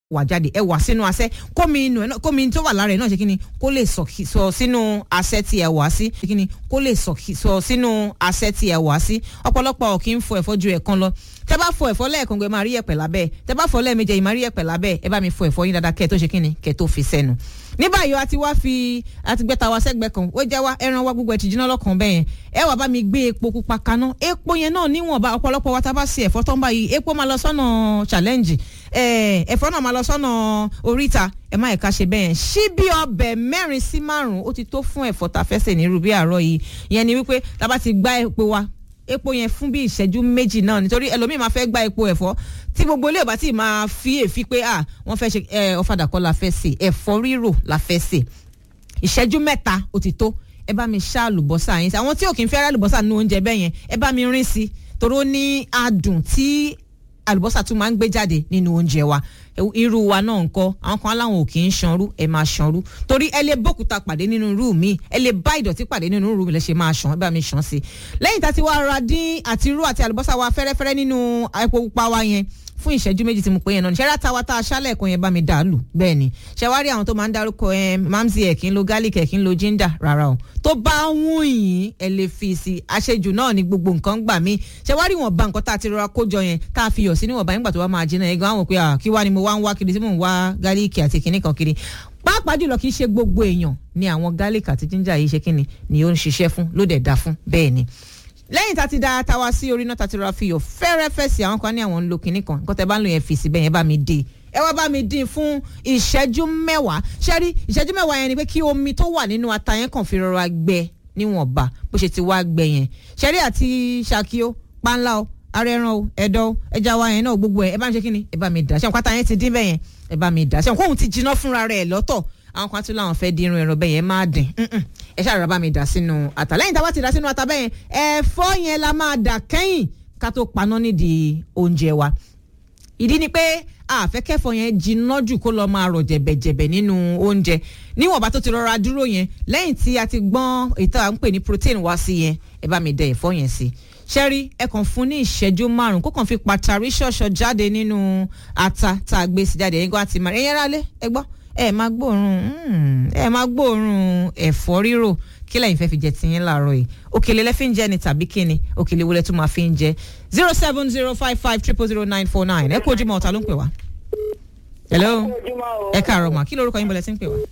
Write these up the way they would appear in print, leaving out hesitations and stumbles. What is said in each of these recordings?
wà jáde ẹ wà sínú asẹ́ kómi tó wà lára ẹ̀ náà ṣe kíni kó lè sọ sínú asẹ́ tí ẹ wà sí ṣe kíni kó lè sọ sínú asẹ́ tí ẹ wà sí ọ̀pọ̀lọpọ̀ kì í fọ ẹ̀fọ́ ju ẹ̀kan lọ tẹ́ bá fọ ẹ̀fọ́ lẹ́ẹ̀kan gbé máa rí ẹ̀pẹ̀ lábẹ́ tẹ́ bá fọ lẹ́ẹ̀méje máa rí ẹ̀pẹ̀ lábẹ́ ẹ bá mi fọ ẹ̀fọ́ yín dáadáa kẹ́ tó ṣe kíni kẹ́ tó fi sẹ́nu ní báyìí a ti wá àti gbẹ́ta wa sẹ́gbẹ́ kan ó jẹ́ wá ẹran wa gbogbo ẹ̀ ti jiná lọ́kàn bẹ́ẹ̀ yẹn ẹ wá bá mi gbé epo pupa kaná epo yẹn náà níwọ̀nba ọ̀pọ̀lọpọ̀ wa tá bá sí ẹ̀fọ́ tó ń báyìí epo máa lọ sọ́nà challenge ẹ̀fọ́ náà máa lọ sọ́nà oríta ẹ má ẹ̀ka ṣe bẹ́ẹ̀ ṣíbí ọbẹ̀ 4 sí 5 ó ti tó fún ẹ̀fọ́ tá a fẹ́ sè ní irú bí àárọ̀ yìí ìyẹn ni wípé tá a bá ti gbá epo yẹn fún bí ìṣẹ́jú 2 náà nítorí ẹlòmíì máa fẹ́ gbá epo ẹ̀fọ́ tí gbogbo ilé ìbá tí máa fi èéfì pé wọ́n fẹ́ ṣe ọ̀fadà kọ́ la fẹ́ sè ẹ̀fọ́ rírò la fẹ́ sè ìṣẹ́jú 3 ó ti tó ẹ bá mi ṣá àlùbọ́sà yín sí àwọn tí ò kì í fẹ́ rẹ́ àlùbọ́sà nínú oúnjẹ bẹ́ẹ̀ yẹn ẹ bá mi rín sí torí ó ní adùn tí àlùbọ́sà tún máa ń gbé jáde nínú oúnjẹ wa irú wa náà ńkọ́ àwọn kan aláwọn ò kì í ṣanrú ẹ máa ṣanrú torí ẹ lè bókúta pàdé nínú irú mi ẹ lè bá ìdọ̀tí pàdé nínú irú mi lè ṣe máa ṣan ẹ bá mi ṣan sí lẹ́yìn tá a ti wá ra dín àti irú àti àlùbọ́sà wa fẹ́rẹ́fẹ́rẹ́ nínú epo pupa wa yẹn fún ìṣẹ́jú 2 tí mo pè yẹn náà ṣẹ́rá ta wa tá a ṣálẹ̀ ẹ̀kọ́ yẹn bá mi dà á lù bẹ́ẹ̀ ni ṣe wá rí àwọn tó máa ń dárúkọ mamsi ẹ̀ kí n lo garlic ẹ̀ kí n lo ginger rárá o tó bá wùn yín ẹ lè fi sí àṣejù náà ní gbogbo nǹkan gbà mí ṣe wá rí wọn bá nǹkan tá a ti rọra kójọ yẹn tá a fi yọ̀ sí níwọ̀nba nígbà tó wá máa jiná yẹn gan àwọn pé kí wá ni mo wá ń wá kiri tí mò ń wá garlic àti kinní kan kiri pàápàá jùlọ kì í ṣe gbogbo èèyàn ni àwọn garlic àti ginger yìí ṣe kíni ni ó ń ṣiṣẹ́ fún ló dẹ̀ dá fún bẹ́ẹ̀ ni lẹ́yìn tá a ti da ata wa sí orí náà tá a ti rọra fi yọ̀ fẹ́rẹ́fẹ́ sí àwọn kan ní àwọn ń lo kinní kan nǹkan tẹ́ bá ń lo yẹn fi sí bẹ́ẹ̀ yẹn bá mi dé ẹ wá bá mi dín fún ìṣẹ́jú 10 ṣẹ́rí ìṣẹ́jú 10 yẹn ni pé kí omi tó wà nínú ata yẹn kàn fi rọra gbẹ níwọ̀nba bó ṣe ti wá gbẹ yẹn ṣẹ́rí àti ṣàkíó panla o arẹran o ẹ̀dọ̀ o ẹja wa yẹn náà gbogbo ẹ bá mi ṣe kíni ẹ bá mi dà ṣé nǹkan ata yẹn ti dín bẹ́ẹ̀ yẹn ẹ bá mi dà ṣé nǹkan òun ti jiná fúnra rẹ̀ lọ́tọ̀ àwọn kan tún láwọn fẹ́ dín irun ẹ̀rọ bẹ́ẹ̀ yẹn máa dín ẹ ṣàrà bá mi dà sínú ata lẹ́yìn tá a bá ti dà sínú ata bẹ́ẹ̀ yẹn ẹ̀fọ́ yẹn la máa dà kẹ́yìn ká tó paná nídìí oúnjẹ wa ìdí ni pé àfẹ́kẹ́fọ́ yẹn jiná jù kó lọ́ọ́ máa rọ̀ jẹ̀bẹ̀jẹ̀bẹ̀ nínú oúnjẹ níwọ̀nba tó ti rọra dúró yẹn lẹ́yìn tí a ti gbọ́n ètò à ń pè ní protein wá sí yẹn ẹ bá mi dẹ ẹ̀fọ́ yẹn sí ṣẹ́rí ẹ kàn fún ní ìṣẹ́jú 5 kó kàn fi pàtàrí ṣọ̀ṣọ̀ jáde nínú ata tá a gbé sí jáde ẹ̀yìn gbọ́ àti màrí ẹ̀yẹ́rẹ́ alẹ́ ẹ gbọ́ ẹ máa gbóòórùn ẹ̀fọ́ rírò kí lẹ́yìn fẹ́ fi jẹ tiyín láàárọ̀ yìí òkèlè lẹ fi ń jẹ ni tàbí kíni òkèlè wo lẹ tún máa fi ń jẹ 07055000949 ẹ kú ojúmọ́ ọ̀tá ló ń pè wá. hello ẹ káàárọ̀ mà kí lórúkọ yín bọ̀lẹ̀ tí ń pè wá.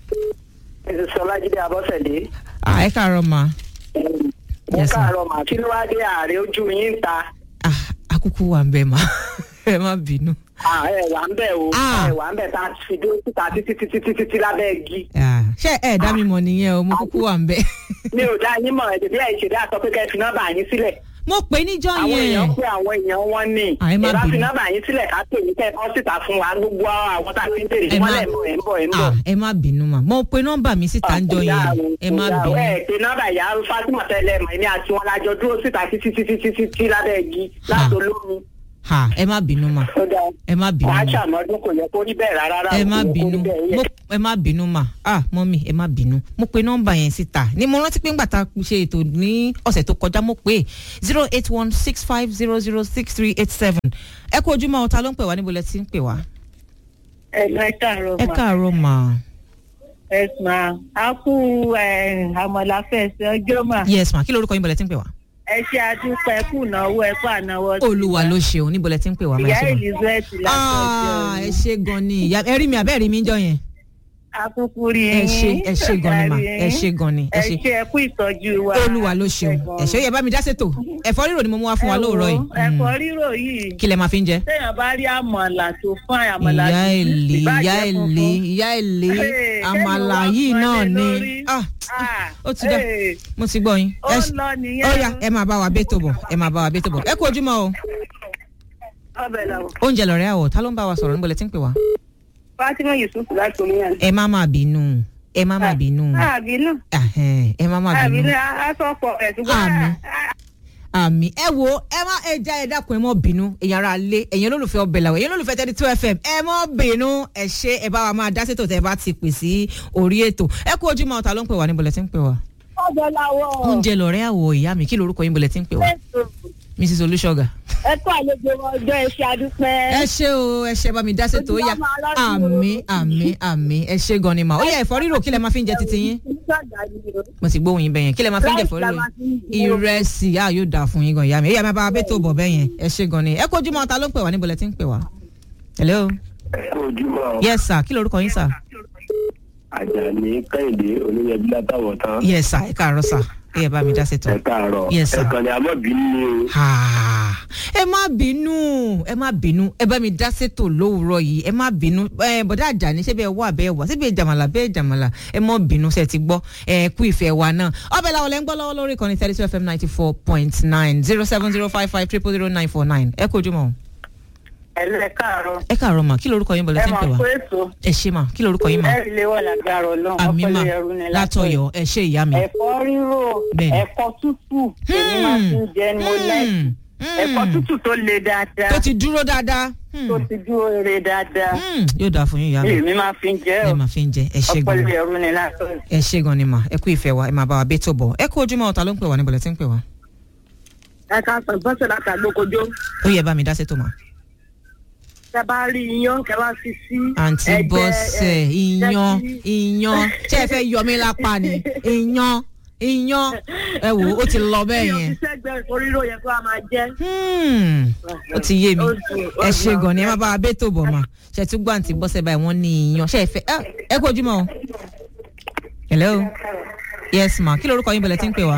Sọlájídé Abọ́sẹ̀dé. ẹ káàárọ̀ mà. ẹ káàárọ̀ mà kí ló wá dé ààrẹ ojú yín ta. akúkú wà ń bẹ mà ẹ má bínú. ẹ wà ń bẹ o ẹ wà ń bẹ tá a fi dó síta títí lábẹ́ igi. ṣé ẹ dá mi mọ̀ nìyẹn o mo kúkú wà ń bẹ. mi ò dá yín mọ̀ ẹ̀jẹ̀ bí ẹ̀ ṣèdá sọ pé kẹ́ ẹ fi nọ́mbà yín sílẹ̀. mo pè níjọ́ yẹn. àwọn èèyàn pé àwọn èèyàn wọn ní. ìbá fi nọ́mbà yín sílẹ̀ ká pè ní kẹ́ ẹ kọ́ síta fún wa gbogbo àwọn tá a fi ń bèrè mọ́lẹ̀ ẹ̀ ń bọ̀. ẹ má bínú mà mo pe nọ́mbà mi síta ń jọ yẹn ẹ má bínú. ẹ pe nọ́mbà ìyá Fatima tẹ́lẹ̀ mọ̀ ẹni àti wọn lájọ dúró síta títí lábẹ́ igi látòlómi. ẹ má bínú mà ẹ má bínú mà àṣàmọ́dún kò yẹ kó rí bẹ́ẹ̀ rárá. ẹ má bínú ẹ má bínú mà mọ́mì ẹ má bínú mo pe nọ́mbà yẹn síta ni mo rántí pé ńgbà tá a ṣe ètò ní ọ̀sẹ̀ tó kọjá mo pé 08165006387 ẹ kú ojúmọ́ ọ̀tá ló ń pè wá níbo lẹ ti ń pè wá. ẹ káàárọ̀ mà. ẹ káàárọ̀ mà. yes ma a kú àmọ̀là fẹsẹ̀ ọjọ́ mà. yes ma kí lorúkọ yín bọ̀lẹ̀ tí ń pè wá. ẹ ṣe àdúpẹ́ kú náwó ẹ kú ànáwó. olúwa ló ṣeun níbo lẹ ti ń pè wá. ìyá Elizabeth látọjọ́ ẹ ṣe gan ni ìyá ẹ rí mi àbẹ́ rí mi jọ yẹn. akúkú rí yín ẹ ṣe gan ni ma ẹ ṣe gan ni. ẹ ṣe ẹ kú ìtọ́jú wa. olúwa ló ṣeun ẹ ṣe yẹ bá mi dá ṣètò ẹ̀fọ́ rírò ni mo mú wá fún wa lóòrọ̀ yìí. ẹ̀fọ́ rírò yìí. kí lẹ máa fi ń jẹ. téèyàn bá rí àmàlà tó fún àmàlà ìyá èlé àmàlà yìí náà ni ó ti dá mo ti gbọ́ yín. ó lọ nìyẹn. ó yá ẹ máa bá wa bẹ́ tó bọ̀ ẹ kú ojúmọ́ o. oúnjẹ lọ̀rẹ́ àwọ̀ ta ló ń bá wa sọ̀rọ̀ níbo lẹ ti ń pè wá. Fatima Yusuf láti omiyan. ẹ má máa bínú ẹ má máa bínú. àbínú. ẹ má máa bínú. àbínú asọ́pọ̀ ẹ̀ ṣùgbọ́n. àmì ẹ wo ẹ má ẹ já ẹ dákun ẹ mọ bínú èyàn ara lé èyàn olólùfẹ́ ọbẹ̀ làwọ̀ èyàn olólùfẹ́ 32 FM ẹ mọ bínú ẹ ṣe ẹ bá wa máa dá sétò tẹ ẹ bá ti pè sí orí ètò ẹ kú ojúmọ́ ọ̀tá ló ń pè wá níbo lẹ ti ń pè wá. ọjọ́ làwọ̀. oúnjẹ lọ̀rẹ́ àwọ̀ ìyá mi kí lorúkọ yín níbo lẹ ti ń pè wá. Mrs. Olúṣọ̀gà. Ẹ kú àlejò ọjọ́ ẹ ṣé adúpẹ́. Ẹ ṣé o, ẹ ṣé bá mi dá ṣètò yá. Àmín. Ẹ ṣé gan ni mà. Ó yẹ ẹ̀fọ́ rírò kí lẹ máa fi ń jẹ títí yín. Mo ti gbóhùn yín bẹ́yẹn. Kí lẹ máa fi ń jẹ ẹ̀fọ́ rírò? Ìrẹsì yóò dáa fún yín gan ìyá mi. Ìyá mi bá wa bẹ́ tó bọ̀ bẹ́yẹn. Ẹ ṣé gan ni. Ẹ kú ojúmọ́ ta ló ń pè wá níbo lẹ ti ń pè wá? Hello. Ẹ kú ojúmọ́. Yes sir, kí lorúkọ yín sir? Àjàní Kẹ́hìndé Olúyẹbí látàwọ̀ tán. Yes sir, ẹ káàárọ̀ sir. Ẹ bá mi dá ṣètò. Ẹ káàárọ̀. Yes sir. Ẹ̀kan ni àmọ́ bínú ni o. Ẹ má bínú. Ẹ bá mi dá ṣètò lówùúrọ̀ yìí. Ẹ má bínú. Bọ̀dá Àjàní ṣé bẹ́ẹ̀ wà bẹ́ẹ̀ wà. Síbi bẹ́ẹ̀ jàmàlà. Ẹ má bínú ṣe ti gbọ́. Kú ìfẹ́ wa náà. Ọbẹ̀ làwọn lẹ́ ń gbọ́ lọ́wọ́ lórí ìkànnì 32 FM 94.9 07055309949. Ẹ kú ojúmọ́. Ẹ káàárọ̀. Ẹ káàárọ̀ mà, kí lorúkọ yín bọ̀lẹ́ tí ń pè wá? Ẹ máa kó èso. Ẹ ṣé mà, kí lorúkọ yín mà? Ẹ lè wà lágbára Ọlọ́run. Àmì mà, látọ̀yọ̀, ẹ ṣé ìyá mi. Ẹ̀fọ́ rírò, ẹ̀fọ́ tútù, èmi máa fi ń jẹ ni mo láì. Ẹ̀fọ́ tútù tó le dáadáa. Tó ti dúró dáadáa. Tó ti dúró re dáadáa. Yóò dáa fún yín ìyá mi. Èmi máa fi ń jẹ ẹ máa fi ń jẹ, ẹ ṣé gan. Ọpọlọ ẹrú ni látọ̀. Ẹ ṣé gan ni mà, ẹ kú ìfẹ́ wa, ẹ máa bá wa bẹ́ tó bọ̀. Ẹ kú ojúmọ́ ta ló ń pè wá níbo lẹ tí ń pè wá? Ẹ ká sọ bọ́sẹ̀ látàgbókojó. Ó yẹ bá mi dá sétò mà. Tẹ bá rí iyán kẹ wá fi sí. Àǹtí Bọ́sẹ̀, iyán ṣé ẹ fẹ́ yọ mí lápá ni? Iyán ẹ wò ó ti lọ bẹ́ẹ̀ yẹn. Iyán fi sẹ́gbẹ̀ẹ́ oríró yẹn kó a máa jẹ́. Ó ti yé mi, ẹ ṣé gan ni ẹ má bá wa bẹ́ tó bọ̀ mà. Ṣé tún gbọ́ Àǹtí Bọ́sẹ̀ báyìí wọ́n ní iyán ṣé ẹ fẹ́ ẹ kú ojúmọ́ o. Hello. Yes ma, kí lorúkọ yín bọ̀lẹ̀ tí ń pè wá?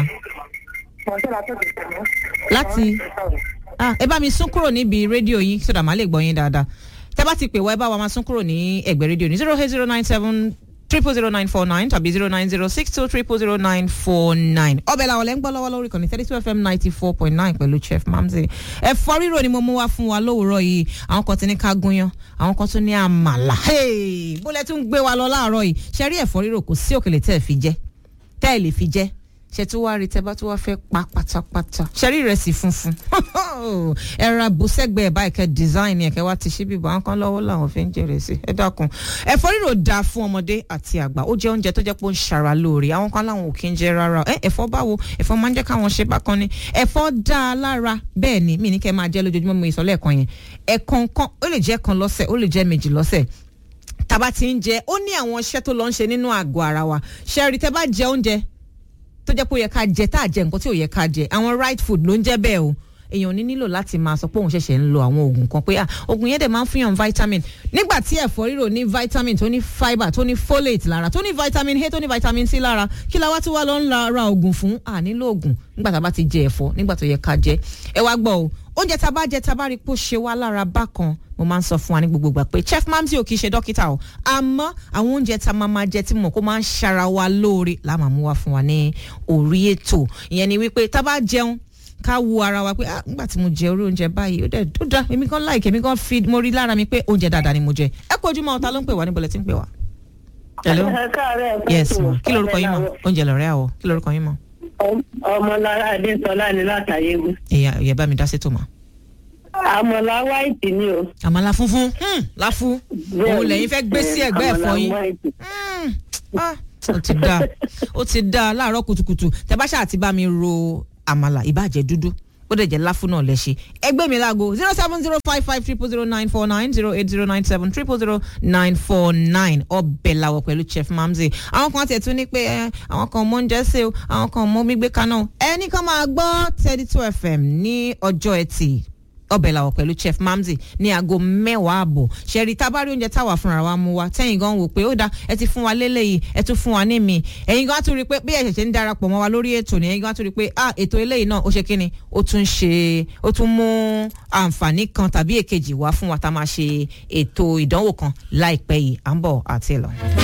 Láti ẹ bá mi sún kúrò níbi rédíò yín sódà má lè gbọ́ yín dáadáa. Tẹ́ bá ti pè wá ẹ bá wa máa sún kúrò ní ẹ̀gbẹ́ rédíò ní 08097000949 tàbí 09062000949. Ọbẹ̀ làwọn lẹ́ ń gbọ́ lọ́wọ́ lórí kan ní 32 FM 94.9 pẹ̀lú Chef Mamzi. Ẹ̀fọ́ rírò ni mo mú wá fún wa lówùúrọ̀ yìí. Àwọn kan ti ní ká gúnyán, àwọn kan tún ní àmàlà. Bólẹ̀ tún gbé wa lọ láàárọ̀ yìí. Ṣé rí ẹ̀fọ́ rírò kò sí òkèlè tẹ́ ẹ lè fi jẹ. Ṣé tí wàá rí tẹ́ bá tí wàá fẹ́ pa pátápátá. Ṣé rí ìrẹsì funfun? Ẹ ra bùsẹ́gbẹ̀ẹ́ báyìí kẹ́ design ẹ̀ kẹ́ wá ti ṣí bíbọ̀ àwọn kan lọ́wọ́ làwọn fi ń jẹrẹ sí. Ẹ dákun. Ẹ̀fọ́ rírò dáa fún ọmọdé àti àgbà. Ó jẹ́ oúnjẹ tó jẹ́ pé ó ń ṣara lóore. Àwọn kan láwọn ò kí ń jẹ rárá. Ẹ̀fọ́ báwo? Ẹ̀fọ́ máa ń jẹ́ káwọn ṣe bákan ni. Ẹ̀fọ́ dáa lára. Bẹ́ẹ̀ ni mí ní kẹ́ máa jẹ lójoojúmọ́ mo ìsọ̀lẹ̀ kan yẹn. Ẹ̀kọ̀ọ̀kan ó lè jẹ́ kan lọ́sẹ̀, ó lè jẹ́ méjì lọ́sẹ̀. Tàbá ti ń jẹ, ó ní àwọn iṣẹ́ tó lọ ń ṣe nínú àgọ́ ara wa. Ṣé rí tẹ́ bá jẹ oúnjẹ tó jẹ́ pé ó yẹ ká jẹ tá à jẹ nǹkan tí ò yẹ ká jẹ àwọn right food ló ń jẹ́ bẹ́ẹ̀ o èèyàn ní nílò láti máa sọ pé òun ṣẹ̀ṣẹ̀ ń lo àwọn oògùn kan pé oògùn yẹn dẹ̀ máa ń fún yàn vitamin nígbà tí ẹ̀fọ́ rírò ní vitamin tó ní fibre tó ní folate lára tó ní vitamin A tó ní vitamin C lára kí la wá tí wá lọ ń ra oògùn fún nílò oògùn nígbà tá a bá ti jẹ ẹ̀fọ́ nígbà tó yẹ ká jẹ ẹ wá gbọ́ o oúnjẹ tá a bá jẹ tá a bá rí pé ó ṣe wá lára bákan mo máa ń sọ fún wa ní gbogbo ìgbà pé Chef Mamzi ò kì í ṣe dókítà o àmọ́ àwọn oúnjẹ tá a máa jẹ tí mo kó máa ń ṣara wa lóore la máa mú wá fún wa ní orí ètò ìyẹn ni wípé tá a bá jẹun ká wo ara wa pé nígbà tí mo jẹ orí oúnjẹ báyìí ó dá èmi kan like èmi kan feed mo rí lára mi pé oúnjẹ dáadáa ni mo jẹ ẹ kú ojúmọ́ ọ̀tá ló ń pè wá níbo lẹ ti ń pè wá. Hello. Yes ma kí lorúkọ yín mọ oúnjẹ lọrẹ àwọ kí lorúkọ yín mọ. Ọmọlára Adésọlá ni látàyégún. ìyá bá mi dá sétò mà. Àmàlà white ni o. Àmàlà funfun láfú òun lẹ́yìn fẹ́ gbé sí ẹ̀gbẹ́ ẹ̀fọ́ yín. ó ti dá láàárọ̀ kùtùkùtù tẹ́ bá ṣáà ti bá mi ro àmàlà ìbàjẹ́ dúdú ó dẹ̀ jẹ́ láfún náà lẹ́ṣẹ̀ ẹgbẹ́ mi láago 07055000949 08097000949 ọbẹ̀ làwọ̀ pẹ̀lú Chef Mamzi àwọn kan tẹ̀ tún ní pé àwọn kan mọ́ ń jẹ́ sí o àwọn kan mọ́ mi gbé kaná ẹnì kan máa gbọ́ 32 FM ní ọjọ́ ẹtì ọbẹ̀ làwọ̀ pẹ̀lú Chef Mamzi ní aago 10:00 ṣẹ̀rí tábàárí oúnjẹ táwa fúnra wa mú wa tẹ́yìn gan wò pé ó dá ẹ ti fún wa lélẹ́yìí ẹ tún fún wa ní mi ẹ̀yin gan á tún rí i pé bí ẹ ṣẹ̀ṣẹ̀ ń darapọ̀ mọ́ wa lórí ètò ni ẹ̀yin gan á tún rí i pé ètò eléyìí náà ó ṣe kíni ó tún mú àǹfààní kan tàbí èkejì wá fún wa tá a máa ṣe ètò ìdánwò kan láìpẹ́ yìí à ń bọ̀ àti lọ.